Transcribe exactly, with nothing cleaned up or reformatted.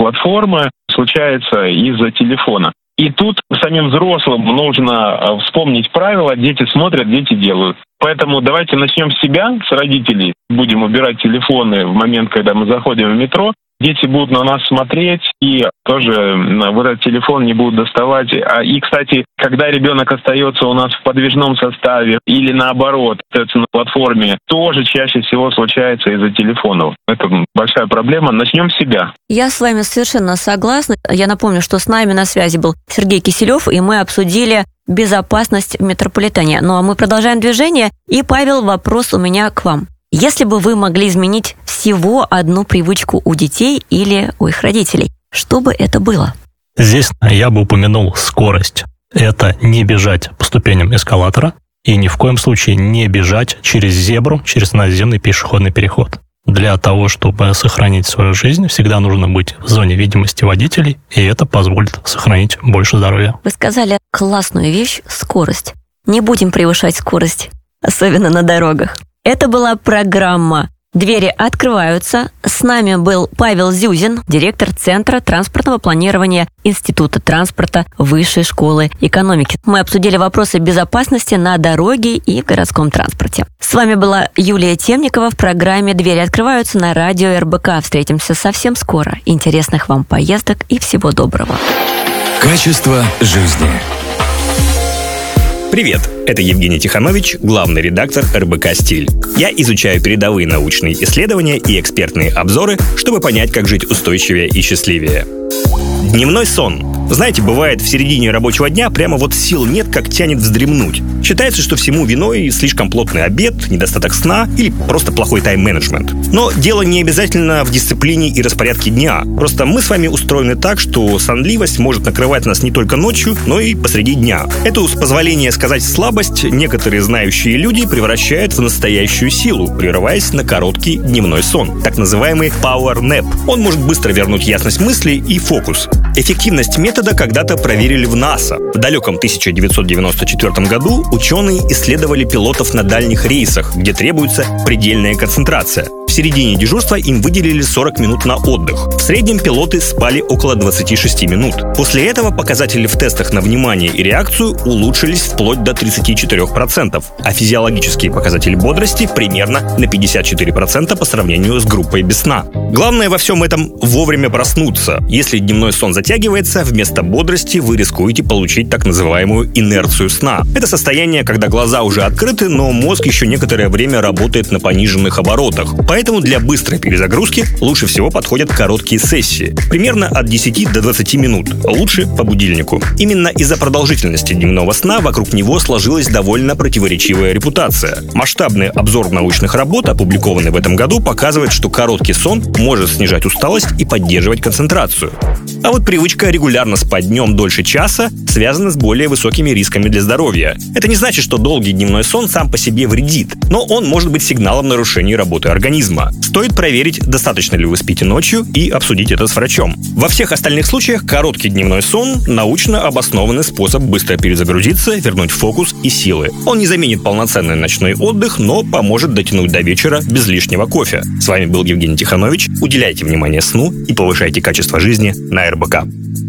платформы случается из-за телефона. И тут самим взрослым нужно вспомнить правила: дети смотрят, дети делают. Поэтому давайте начнем с себя, с родителей. Будем убирать телефоны в момент, когда мы заходим в метро. Дети будут на нас смотреть и тоже вот этот телефон не будут доставать. А и, кстати, когда ребенок остается у нас в подвижном составе или наоборот, остается на платформе, тоже чаще всего случается из-за телефонов. Это большая проблема. Начнем с себя. Я с вами совершенно согласна. Я напомню, что с нами на связи был Сергей Киселев, и мы обсудили безопасность в метрополитене. Ну а мы продолжаем движение. И, Павел, вопрос у меня к вам. Если бы вы могли изменить всего одну привычку у детей или у их родителей, что бы это было? Здесь я бы упомянул скорость. Это не бежать по ступеням эскалатора и ни в коем случае не бежать через зебру, через наземный пешеходный переход. Для того, чтобы сохранить свою жизнь, всегда нужно быть в зоне видимости водителей, и это позволит сохранить больше здоровья. Вы сказали классную вещь – скорость. Не будем превышать скорость, особенно на дорогах. Это была программа «Двери открываются». С нами был Павел Зюзин, директор Центра транспортного планирования Института транспорта Высшей школы экономики. Мы обсудили вопросы безопасности на дороге и в городском транспорте. С вами была Юлия Темникова в программе «Двери открываются» на радио эр бэ ка. Встретимся совсем скоро. Интересных вам поездок и всего доброго. Качество жизни. Привет, это Евгений Тиханович, главный редактор эр бэ ка «Стиль». Я изучаю передовые научные исследования и экспертные обзоры, чтобы понять, как жить устойчивее и счастливее. Дневной сон. Знаете, бывает, в середине рабочего дня прямо вот сил нет, как тянет вздремнуть. Считается, что всему виной слишком плотный обед, недостаток сна или просто плохой тайм-менеджмент. Но дело не обязательно в дисциплине и распорядке дня. Просто мы с вами устроены так, что сонливость может накрывать нас не только ночью, но и посреди дня. Эту, с позволения сказать, слабость некоторые знающие люди превращают в настоящую силу, прерываясь на короткий дневной сон, так называемый power nap. Он может быстро вернуть ясность мысли и фокус. Эффективность метода когда-то проверили в НАСА. В далеком тысяча девятьсот девяносто четвёртом году ученые исследовали пилотов на дальних рейсах, где требуется предельная концентрация. В середине дежурства им выделили сорок минут на отдых. В среднем пилоты спали около двадцати шести минут. После этого показатели в тестах на внимание и реакцию улучшились вплоть до тридцати четырёх процентов, а физиологические показатели бодрости примерно на пятьдесят четыре процента по сравнению с группой без сна. Главное во всем этом вовремя проснуться. Если дневной сон затягивается, вместо бодрости вы рискуете получить так называемую инерцию сна. Это состояние, когда глаза уже открыты, но мозг еще некоторое время работает на пониженных оборотах. Поэтому для быстрой перезагрузки лучше всего подходят короткие сессии, примерно от десяти до двадцати минут, лучше по будильнику. Именно из-за продолжительности дневного сна вокруг него сложилась довольно противоречивая репутация. Масштабный обзор научных работ, опубликованный в этом году, показывает, что короткий сон может снижать усталость и поддерживать концентрацию. А вот привычка регулярно спать днем дольше часа связана с более высокими рисками для здоровья. Это не значит, что долгий дневной сон сам по себе вредит, но он может быть сигналом нарушения работы организма. Стоит проверить, достаточно ли вы спите ночью, и обсудить это с врачом. Во всех остальных случаях короткий дневной сон – научно обоснованный способ быстро перезагрузиться, вернуть фокус и силы. Он не заменит полноценный ночной отдых, но поможет дотянуть до вечера без лишнего кофе. С вами был Евгений Тиханович. Уделяйте внимание сну и повышайте качество жизни на эр бэ ка.